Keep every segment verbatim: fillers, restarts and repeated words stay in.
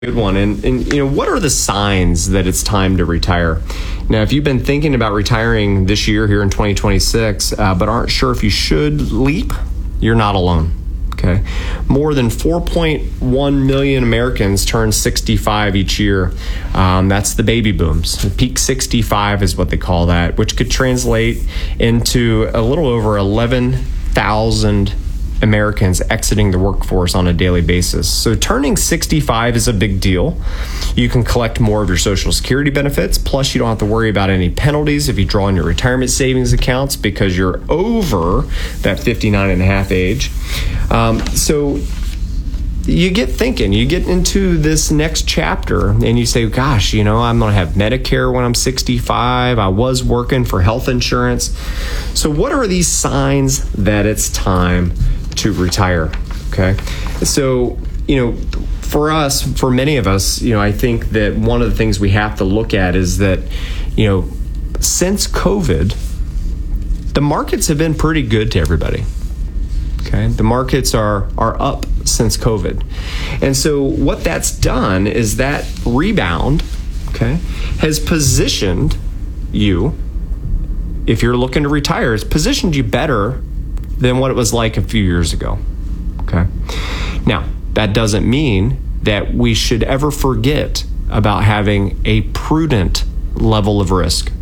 Good one. And, and, you know, what are the signs that it's time to retire? Now, if you've been thinking about retiring this year here in twenty twenty-six, uh, but aren't sure if you should leap, you're not alone. Okay. More than four point one million Americans turn sixty-five each year. Um, that's the baby booms. Peak sixty-five is what they call that, which could translate into a little over eleven thousand Americans exiting the workforce on a daily basis. So turning sixty-five is a big deal. You can collect more of your Social Security benefits, plus you don't have to worry about any penalties if you draw on your retirement savings accounts because you're over that fifty-nine and a half age. Um, so you get thinking, you get into this next chapter and you say, gosh, you know, I'm going to have Medicare when I'm sixty-five. I was working for health insurance. So what are these signs that it's time to retire? Okay. So, you know, for us, for many of us, you know, I think that one of the things we have to look at is that, you know, since COVID, the markets have been pretty good to everybody. Okay. The markets are, are up since COVID. And so what that's done is that rebound, okay, has positioned you, if you're looking to retire, it's positioned you better than what it was like a few years ago. Okay. Now, that doesn't mean that we should ever forget about having a prudent level of risk.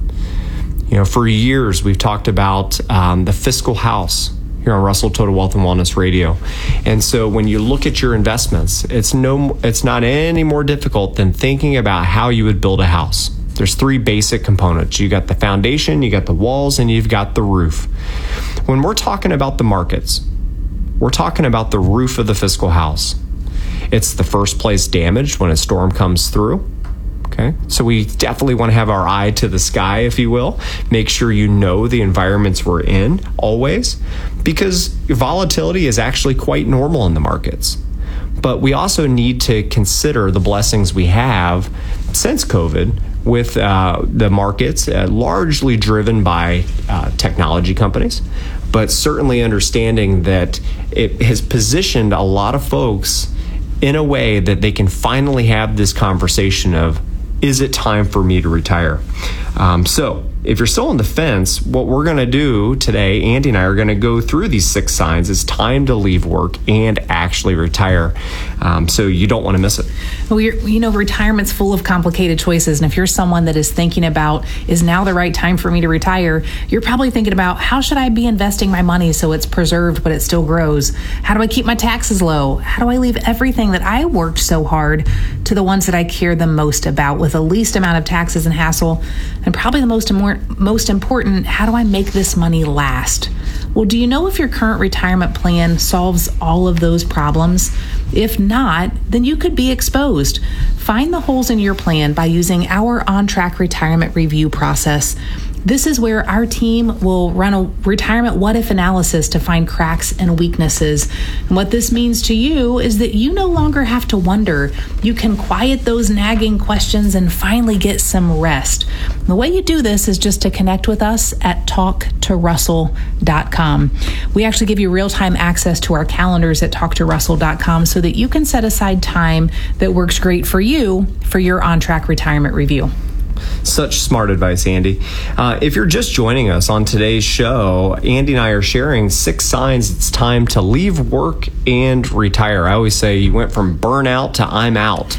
You know, for years we've talked about um, the fiscal house here on Russell Total Wealth and Wellness Radio. And so when you look at your investments, it's no, it's not any more difficult than thinking about how you would build a house. There's three basic components. You got the foundation, you got the walls, and you've got the roof. When we're talking about the markets, we're talking about the roof of the fiscal house. It's the first place damaged when a storm comes through. Okay, so we definitely want to have our eye to the sky, if you will. Make sure you know the environments we're in always, because volatility is actually quite normal in the markets. But we also need to consider the blessings we have since COVID with uh, the markets uh, largely driven by uh, technology companies, but certainly understanding that it has positioned a lot of folks in a way that they can finally have this conversation of, is it time for me to retire? Um, so if you're still on the fence, what we're going to do today, Andy and I are going to go through these six signs. It's time to leave work and actually retire. Um, so you don't want to miss it. Well, you're, you know, retirement's full of complicated choices. And if you're someone that is thinking about, is now the right time for me to retire? You're probably thinking about, how should I be investing my money so it's preserved, but it still grows? How do I keep my taxes low? How do I leave everything that I worked so hard to the ones that I care the most about with the least amount of taxes and hassle? And probably the most important Most important, how do I make this money last? Well, do you know if your current retirement plan solves all of those problems? If not, then you could be exposed. Find the holes in your plan by using our on-track retirement review process. This is where our team will run a retirement what-if analysis to find cracks and weaknesses. And what this means to you is that you no longer have to wonder. You can quiet those nagging questions and finally get some rest. The way you do this is just to connect with us at talk to russell dot com. We actually give you real-time access to our calendars at talk to russell dot com so that you can set aside time that works great for you for your on-track retirement review. Such smart advice, Andy. Uh, if you're just joining us on today's show, Andy and I are sharing six signs it's time to leave work and retire. I always say you went from burnout to I'm out.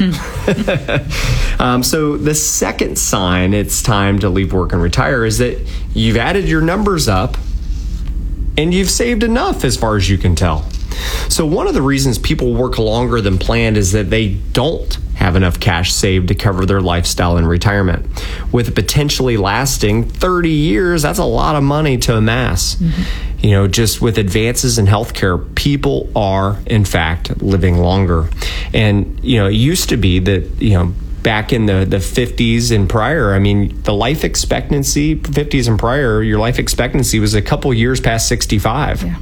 um, so the second sign it's time to leave work and retire is that you've added your numbers up and you've saved enough as far as you can tell. So one of the reasons people work longer than planned is that they don't have enough cash saved to cover their lifestyle in retirement. With potentially lasting thirty years, that's a lot of money to amass. Mm-hmm. You know, just with advances in healthcare, people are, in fact, living longer. And, you know, it used to be that, you know, back in the, the fifties and prior, I mean, the life expectancy, fifties and prior, your life expectancy was a couple years past sixty-five. Yeah.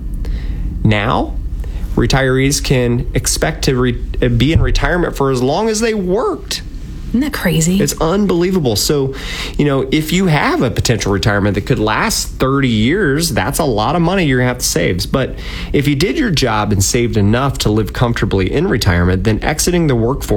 Now, retirees can expect to re- be in retirement for as long as they worked Isn't that crazy? It's unbelievable. So, you know, if you have a potential retirement that could last thirty years, that's a lot of money you're going to have to save. But if you did your job and saved enough to live comfortably in retirement, then exiting the workforce